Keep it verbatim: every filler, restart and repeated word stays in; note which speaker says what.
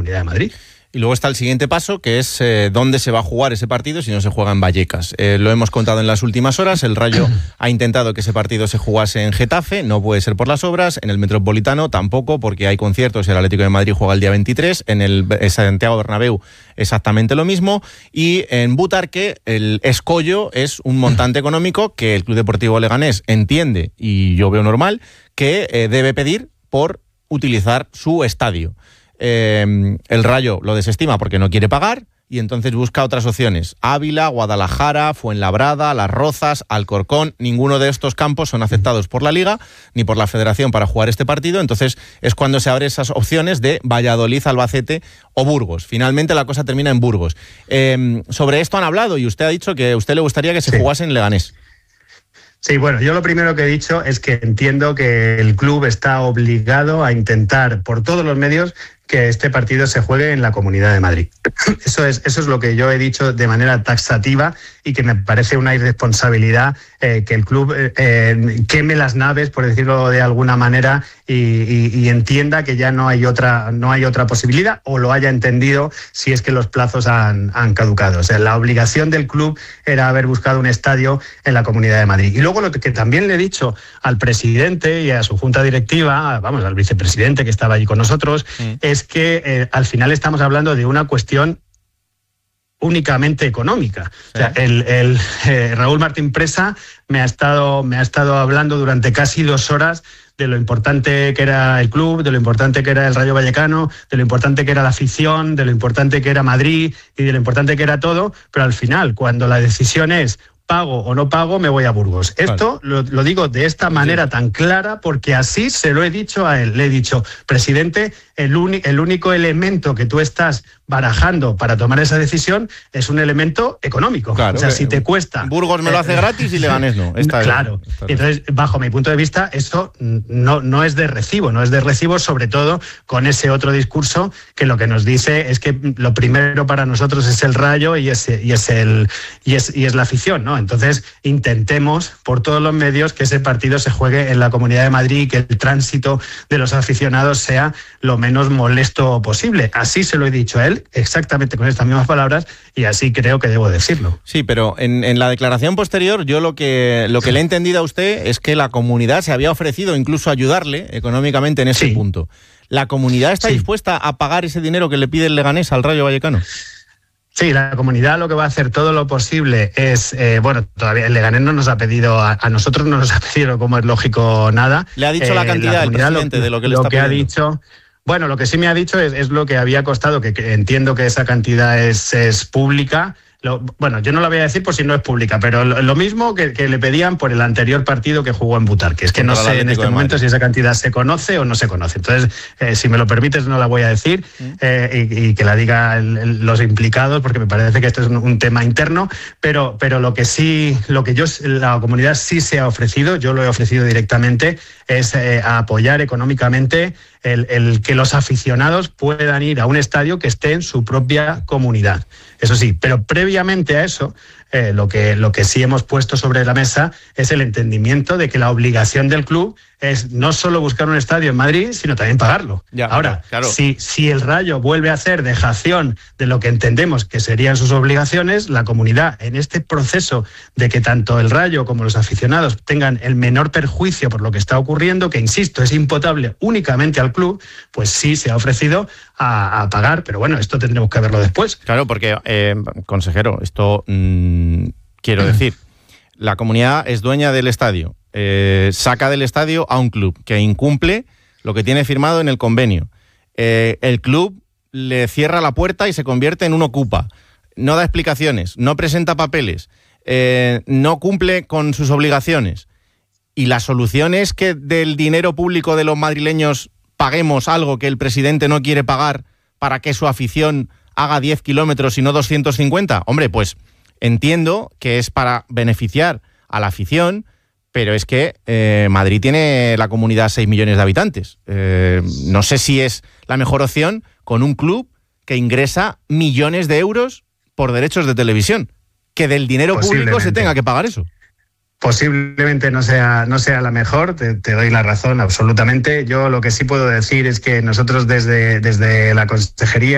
Speaker 1: Comunidad de Madrid.
Speaker 2: Y luego está el siguiente paso, que es eh, dónde se va a jugar ese partido si no se juega en Vallecas. Eh, lo hemos contado en las últimas horas, el Rayo ha intentado que ese partido se jugase en Getafe, no puede ser por las obras, en el Metropolitano tampoco, porque hay conciertos y el Atlético de Madrid juega el día veintitrés, en el Santiago Bernabéu exactamente lo mismo, y en Butarque el escollo es un montante económico que el Club Deportivo Leganés entiende, y yo veo normal, que eh, debe pedir por utilizar su estadio. Eh, el Rayo lo desestima porque no quiere pagar y entonces busca otras opciones. Ávila, Guadalajara, Fuenlabrada, Las Rozas, Alcorcón, ninguno de estos campos son aceptados por la Liga ni por la Federación para jugar este partido, entonces es cuando se abren esas opciones de Valladolid, Albacete o Burgos. Finalmente la cosa termina en Burgos. Eh, sobre esto han hablado y usted ha dicho que a usted le gustaría que se sí. jugase en Leganés.
Speaker 1: Sí, bueno, yo lo primero que he dicho es que entiendo que el club está obligado a intentar por todos los medios que este partido se juegue en la Comunidad de Madrid. Eso es, eso es lo que yo he dicho de manera taxativa y que me parece una irresponsabilidad eh, que el club eh, eh, queme las naves, por decirlo de alguna manera, y, y, y entienda que ya no hay otra, no hay otra posibilidad, o lo haya entendido si es que los plazos han, han caducado. O sea, la obligación del club era haber buscado un estadio en la Comunidad de Madrid. Y luego lo que, que también le he dicho al presidente y a su junta directiva, vamos, al vicepresidente que estaba allí con nosotros, mm. es que eh, al final estamos hablando de una cuestión únicamente económica. Sí. O sea, el, el eh, Raúl Martín Presa me ha estado me ha estado hablando durante casi dos horas de lo importante que era el club, de lo importante que era el Rayo Vallecano, de lo importante que era la afición, de lo importante que era Madrid y de lo importante que era todo, pero al final, cuando la decisión es pago o no pago, me voy a Burgos. Esto lo, lo digo de esta manera sí. tan clara porque así se lo he dicho a él. Le he dicho, presidente, el, uni, el único elemento que tú estás barajando para tomar esa decisión es un elemento económico. Claro, o sea, si te cuesta...
Speaker 2: Burgos me lo hace eh, gratis y Leganés no. Esta
Speaker 1: claro.
Speaker 2: Esta
Speaker 1: Entonces, bajo mi punto de vista, eso no, no es de recibo. No es de recibo, sobre todo con ese otro discurso que lo que nos dice es que lo primero para nosotros es el Rayo y es, y es, el, y es, y es la afición, ¿no? Entonces, intentemos por todos los medios que ese partido se juegue en la Comunidad de Madrid y que el tránsito de los aficionados sea lo menos molesto posible. Así se lo he dicho a él, exactamente con estas mismas palabras, y así creo que debo decirlo.
Speaker 2: Sí, pero en, en la declaración posterior, yo lo que, lo que le he entendido a usted es que la comunidad se había ofrecido incluso ayudarle económicamente en ese sí. punto. ¿La comunidad está sí. dispuesta a pagar ese dinero que le pide el Leganés al Rayo Vallecano?
Speaker 1: Sí, la comunidad lo que va a hacer todo lo posible es, eh, bueno, todavía el Leganés no nos ha pedido, a, a nosotros no nos ha pedido, como es lógico, nada.
Speaker 2: ¿Le ha dicho eh, la cantidad la el presidente lo, de lo que le
Speaker 1: lo
Speaker 2: está
Speaker 1: que
Speaker 2: pidiendo?
Speaker 1: ha dicho, bueno, lo que sí me ha dicho es, es lo que había costado, que, que entiendo que esa cantidad es, es pública. Lo, bueno, yo no la voy a decir por si no es pública, pero lo, lo mismo que, que le pedían por el anterior partido que jugó en Butarque. Es que no sé en este momento si esa cantidad se conoce o no se conoce. Entonces, eh, si me lo permites, no la voy a decir eh, y, y que la diga el, el, los implicados, porque me parece que esto es un, un tema interno. Pero, pero lo que sí, lo que yo, la comunidad sí se ha ofrecido, yo lo he ofrecido directamente, es eh, a apoyar económicamente el, el que los aficionados puedan ir a un estadio que esté en su propia comunidad. Eso sí, pero previamente a eso, eh, lo que, lo que sí hemos puesto sobre la mesa es el entendimiento de que la obligación del club es no solo buscar un estadio en Madrid, sino también pagarlo. Ya, Ahora, claro. si, si el Rayo vuelve a hacer dejación de lo que entendemos que serían sus obligaciones, la comunidad, en este proceso de que tanto el Rayo como los aficionados tengan el menor perjuicio por lo que está ocurriendo, que insisto, es imputable únicamente al club, pues sí se ha ofrecido a, a pagar, pero bueno, esto tendremos que verlo después.
Speaker 2: Claro, porque, eh, consejero, esto mmm, quiero decir, la comunidad es dueña del estadio. Eh, saca del estadio a un club que incumple lo que tiene firmado en el convenio. Eh, el club le cierra la puerta y se convierte en un ocupa. No da explicaciones, no presenta papeles, eh, no cumple con sus obligaciones. Y la solución es que del dinero público de los madrileños paguemos algo que el presidente no quiere pagar para que su afición haga diez kilómetros y no doscientos cincuenta. Hombre, pues entiendo que es para beneficiar a la afición, pero es que eh, Madrid tiene la comunidad seis millones de habitantes. Eh, no sé si es la mejor opción con un club que ingresa millones de euros por derechos de televisión. Que del dinero público se tenga que pagar eso.
Speaker 1: Posiblemente no sea, no sea la mejor, te, te doy la razón absolutamente. Yo lo que sí puedo decir es que nosotros desde, desde la consejería